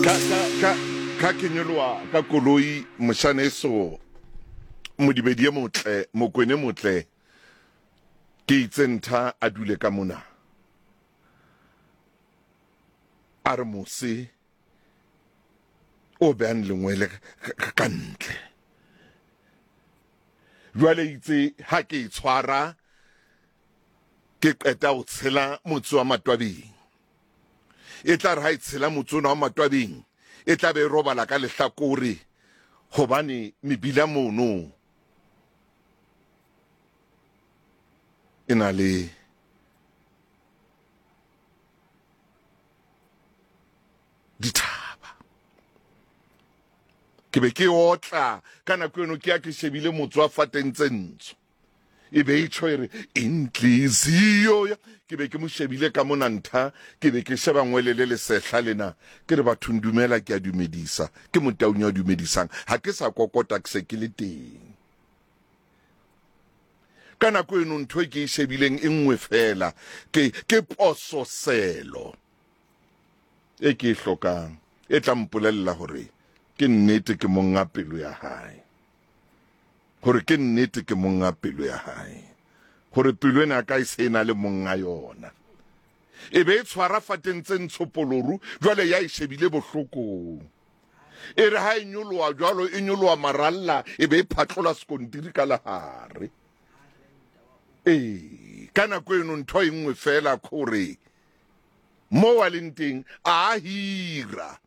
ka kenyolwa ka koloi moshaneso modibedi motle mokwene motle ke itsentha a dule ka mona a re mose o beang lengwele ka ntle jwale itse ha ke itshwara ke qeta o tshela motse wa matwabeng e tla re ha itshela motsona wa matwabeng e tla be robala ka lehlakore hobane mebila mono ena le dithaba ke be ke otla ka nako eno ke ya ke shebile motse wa fatentsentsho e be e tshwere inhliziyo ya ke be ke mo shebile ka mona ntha ke be ke sheba ngwelele le sehla lena ke re bathong dumela ke a dumedisa ke motaunya a dumedisang ha ke sa kokota ke se ke le teng ka nako eno ntho e ke e shebileng e nngwe fela ke pososelo e ke e hlokang e tla mpolella hore ke nnete ke monga pelo ya hae hore ke nnete ke monga pelo ya hae hore pelo ena ka isena le monga yona e be e tshwara fatentse ntshopoloru jwale ya ishebile bohloko e re ha inyoloa jwalo inyoloa maralla e be e phatlola skontiri ka lahare kana kweno ntho engwe fela khore mo wa lenteng a hira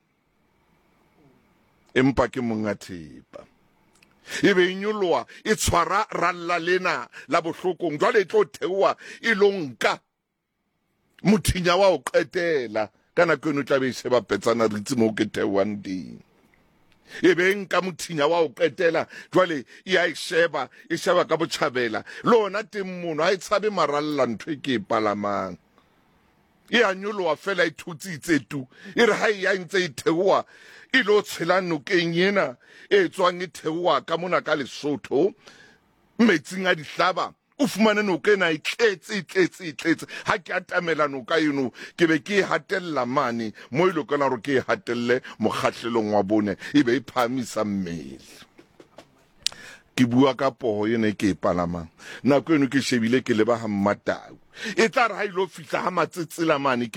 empa ke monga thepa e be inyoloa e tshwara ralla lena la bohlokong jwale e tlo thewa e lonka mothinya wa o qetela kana kweno tla be se ba petsana ritse mo ke thewang ding e be nka mothinya wa o qetela jwale ya e sheba ka botjhabela lona teng mono ha e tshabe maralla ntho e ke e palamang e a nyoloa fela e thutsitse tu e re ha ya ntse e thewa e lo tshela nokeng ena e tswang e thewa ka mona ka Lesotho metsing a dihlaba o fumane nokena e tletse ha ke atamela noka eno ke be ke hatella mane mo ile kana ro ke hatelle mokgahlelong wa bone e be e phamisa mmele ke bua ka poho yene ke palamang nako eno ke shebile ke leba ha mmatau e tla re ha ilo fihla ha matsetsela mane